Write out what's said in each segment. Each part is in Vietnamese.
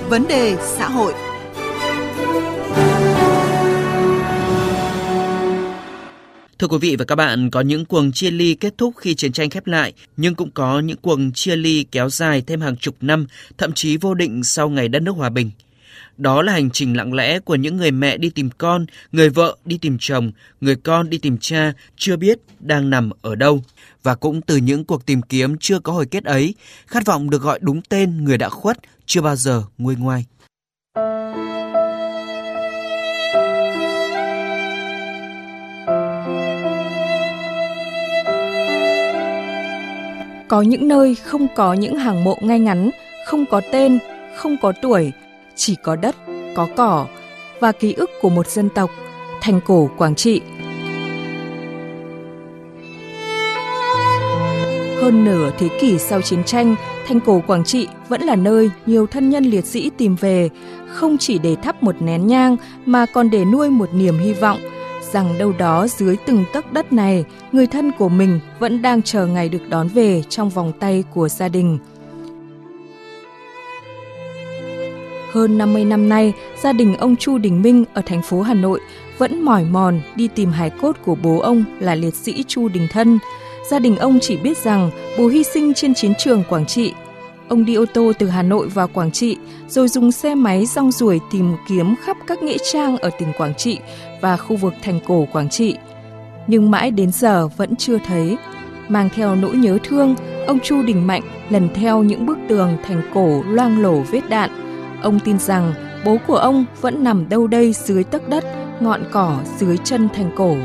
Vấn đề xã hội. Thưa quý vị và các bạn, có những cuồng chia ly kết thúc khi chiến tranh khép lại, nhưng cũng có những cuồng chia ly kéo dài thêm hàng chục năm, thậm chí vô định sau ngày đất nước hòa bình. Đó là hành trình lặng lẽ của những người mẹ đi tìm con, người vợ đi tìm chồng, người con đi tìm cha, chưa biết đang nằm ở đâu. Và cũng từ những cuộc tìm kiếm chưa có hồi kết ấy, khát vọng được gọi đúng tên người đã khuất chưa bao giờ nguôi ngoai. Có những nơi không có những hàng mộ ngay ngắn, không có tên, không có tuổi, chỉ có đất, có cỏ và ký ức của một dân tộc, thành cổ Quảng Trị. Hơn nửa thế kỷ sau chiến tranh, thành cổ Quảng Trị vẫn là nơi nhiều thân nhân liệt sĩ tìm về, không chỉ để thắp một nén nhang mà còn để nuôi một niềm hy vọng rằng đâu đó dưới từng tấc đất này, người thân của mình vẫn đang chờ ngày được đón về trong vòng tay của gia đình. Hơn 50 năm nay, gia đình ông Chu Đình Minh ở thành phố Hà Nội vẫn mỏi mòn đi tìm hài cốt của bố ông là liệt sĩ Chu Đình Thân. Gia đình ông chỉ biết rằng bố hy sinh trên chiến trường Quảng Trị. Ông đi ô tô từ Hà Nội vào Quảng Trị, rồi dùng xe máy rong ruổi tìm kiếm khắp các nghĩa trang ở tỉnh Quảng Trị và khu vực thành cổ Quảng Trị. Nhưng mãi đến giờ vẫn chưa thấy. Mang theo nỗi nhớ thương, ông Chu Đình Mạnh lần theo những bức tường thành cổ loang lổ vết đạn. Ông tin rằng bố của ông vẫn nằm đâu đây dưới tấc đất, ngọn cỏ dưới chân thành cổ.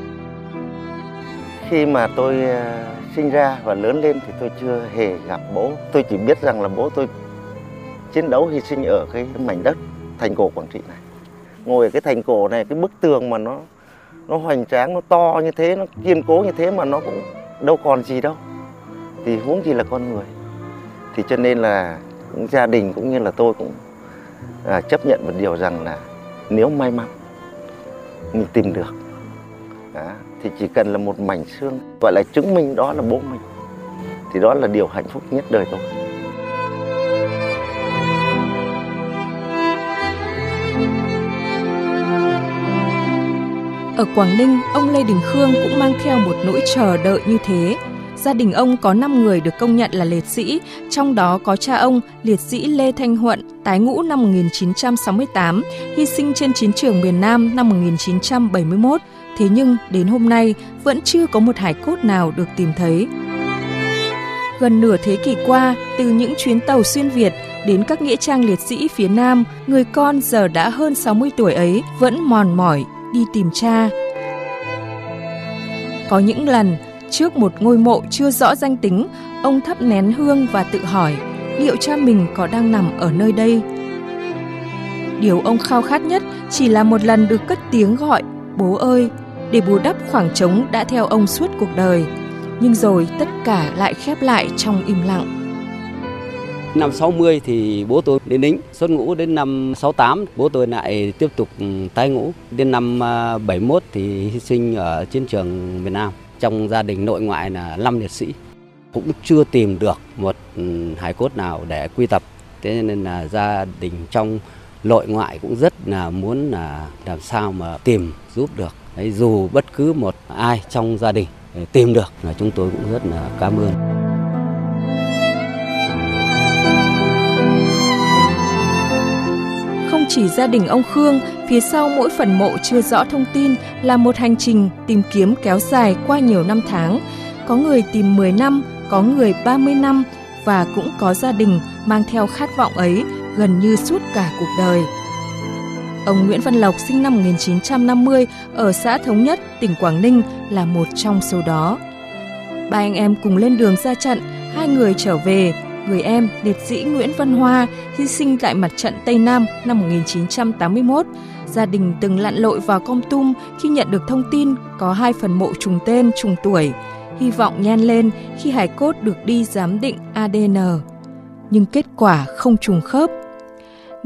Khi mà tôi sinh ra và lớn lên thì tôi chưa hề gặp bố. Tôi chỉ biết rằng là bố tôi chiến đấu hy sinh ở cái mảnh đất thành cổ Quảng Trị này. Ngồi ở cái thành cổ này, cái bức tường mà nó hoành tráng, nó to như thế, nó kiên cố như thế mà nó cũng đâu còn gì đâu. Thì huống gì là con người. Thì cho nên là gia đình cũng như là tôi cũng chấp nhận một điều rằng là nếu may mắn mình tìm được thì chỉ cần là một mảnh xương gọi là chứng minh đó là bố mình, thì đó là điều hạnh phúc nhất đời tôi. Ở Quảng Ninh, ông Lê Đình Khương cũng mang theo một nỗi chờ đợi như thế. Gia đình ông có 5 người được công nhận là liệt sĩ, trong đó có cha ông, liệt sĩ Lê Thanh Huận, tái ngũ năm 1968, hy sinh trên chiến trường miền Nam năm 1971. Thế nhưng đến hôm nay vẫn chưa có một hài cốt nào được tìm thấy. Gần nửa thế kỷ qua, từ những chuyến tàu xuyên Việt đến các nghĩa trang liệt sĩ phía Nam, người con giờ đã hơn 60 tuổi ấy vẫn mòn mỏi đi tìm cha. Có những lần, trước một ngôi mộ chưa rõ danh tính, ông thắp nén hương và tự hỏi liệu cha mình có đang nằm ở nơi đây. Điều ông khao khát nhất chỉ là một lần được cất tiếng gọi bố ơi, để bù đắp khoảng trống đã theo ông suốt cuộc đời. Nhưng rồi tất cả lại khép lại trong im lặng. Năm 60 thì bố tôi đến lính, xuất ngũ đến năm 68, bố tôi lại tiếp tục tái ngũ. Đến năm 71 thì hy sinh ở chiến trường miền Nam. Trong gia đình nội ngoại là 5 liệt sĩ. Cũng chưa tìm được một hài cốt nào để quy tập. Thế nên là gia đình trong nội ngoại cũng rất là muốn là làm sao mà tìm giúp được. Đấy, dù bất cứ một ai trong gia đình tìm được là chúng tôi cũng rất là cảm ơn. Không chỉ gia đình ông Khương, phía sau mỗi phần mộ chưa rõ thông tin là một hành trình tìm kiếm kéo dài qua nhiều năm tháng. Có người tìm 10 năm, có người 30 năm và cũng có gia đình mang theo khát vọng ấy gần như suốt cả cuộc đời. Ông Nguyễn Văn Lộc sinh năm 1950 ở xã Thống Nhất, tỉnh Quảng Ninh là một trong số đó. 3 anh em cùng lên đường ra trận, 2 người trở về. Người em, liệt sĩ Nguyễn Văn Hoa, hy sinh tại mặt trận Tây Nam năm 1981. Gia đình từng lặn lội vào Kon Tum khi nhận được thông tin có 2 phần mộ trùng tên, trùng tuổi. Hy vọng nhen lên khi hài cốt được đi giám định ADN. Nhưng kết quả không trùng khớp.